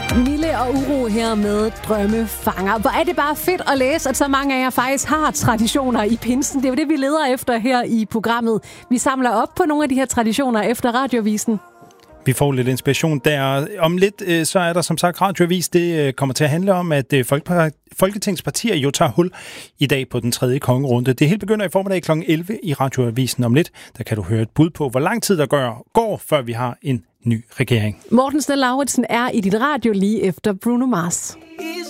Mille og Uro her med Drømmefanger. Hvor er det bare fedt at læse, at så mange af jer faktisk har traditioner i pinsen. Det er jo det, vi leder efter her i programmet. Vi samler op på nogle af de her traditioner efter Radioavisen. Vi får lidt inspiration der. Om lidt, så er der som sagt Radioavis. Det kommer til at handle om, at Folketingspartier jo tager hul i dag på den 3. kongerunde. Det hele begynder i formiddag kl. 11 i Radioavisen. Om lidt, der kan du høre et bud på, hvor lang tid der går, før vi har en ny regering. Morten Snell-Lauritsen er i dit radio lige efter Bruno Mars.